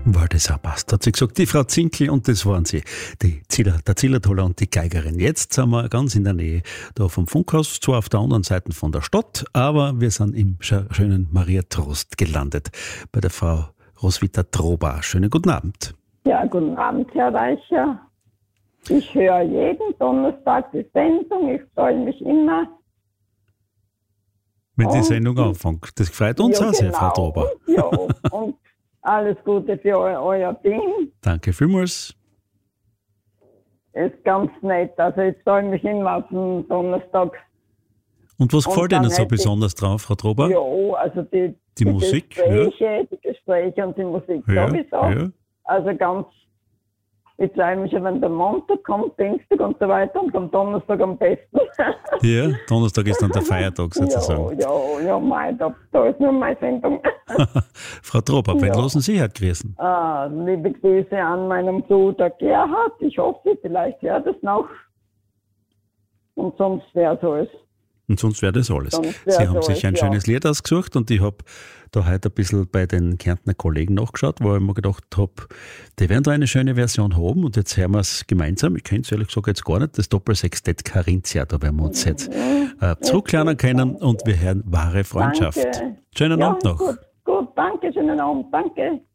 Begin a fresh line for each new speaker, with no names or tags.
Weil das auch passt, hat sie gesagt, die Frau Zinkel, und das waren sie, der Zillertaler und die Geigerin. Jetzt sind wir ganz in der Nähe da vom Funkhaus, zwar auf der anderen Seite von der Stadt, aber wir sind im schönen Maria Trost gelandet, bei der Frau Roswitha Troba. Schönen guten Abend.
Ja, guten Abend, Herr Reicher. Ich höre jeden Donnerstag die Sendung, ich freue mich immer.
Wenn die Sendung anfängt. Das freut uns auch sehr, Frau Troba.
Ja, und alles Gute für euer Team.
Danke vielmals.
Ist ganz nett. Also ich freue mich immer auf den Donnerstag.
Und was gefällt Ihnen so besonders drauf, Frau Troba?
Ja, also die
Musik,
die Gespräche und die Musik sowieso.
Ja.
Also ganz, ich freue mich, wenn der Montag kommt, Dienstag und so weiter und am Donnerstag am besten.
Ja, Donnerstag ist dann der Feiertag sozusagen.
Ja, da ist nur meine Sendung.
Frau Troba, wen lassen Sie heute grüßen?
Liebe Grüße an meinem Bruder Gerhard. Ich hoffe, vielleicht hört es noch. Und sonst wäre es alles.
Und sonst wäre das alles. Sie haben sich ein schönes Lied ausgesucht und ich habe da heute ein bisschen bei den Kärntner Kollegen nachgeschaut, wo ich mir gedacht habe, die werden da eine schöne Version haben und jetzt hören wir es gemeinsam. Ich kenne es ehrlich gesagt jetzt gar nicht, das Doppelsextett Carinthia, da werden wir uns jetzt zurücklernen können und wir hören wahre Freundschaft.
Danke.
Schönen Abend noch.
Gut, danke, schönen Abend, danke.